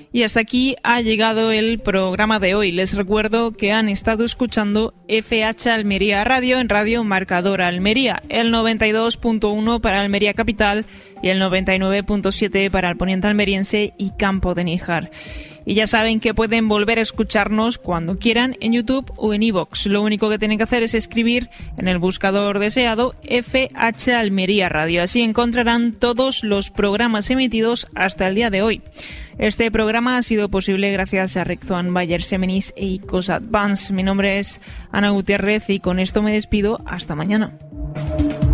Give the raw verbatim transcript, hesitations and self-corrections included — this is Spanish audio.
Y hasta aquí ha llegado el programa de hoy. Les recuerdo que han estado escuchando F H Almería Radio en Radio Marcador Almería, el noventa y dos punto uno para Almería Capital y el noventa y nueve punto siete para el Poniente Almeriense y Campo de Níjar. Y ya saben que pueden volver a escucharnos cuando quieran en YouTube o en iVoox. Lo único que tienen que hacer es escribir en el buscador deseado F H Almería Radio. Así encontrarán todos los programas emitidos hasta el día de hoy. Este programa ha sido posible gracias a Reczoan Bayer Semenis e Icos Advance. Mi nombre es Ana Gutiérrez y con esto me despido. Hasta mañana.